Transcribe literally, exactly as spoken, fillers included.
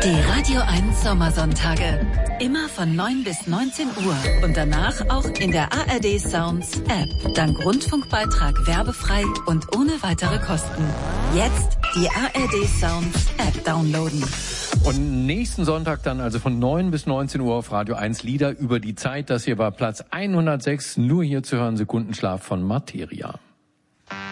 Die Radio eins Sommersonntage. Immer von neun bis neunzehn Uhr und danach auch in der A R D Sounds App. Dank Rundfunkbeitrag werbefrei und ohne weitere Kosten. Jetzt die A R D Sounds App downloaden. Und nächsten Sonntag dann also von neun bis neunzehn Uhr auf Radio eins Lieder über die Zeit. Das hier war Platz hundertsechs, nur hier zu hören, Sekundenschlaf von Materia.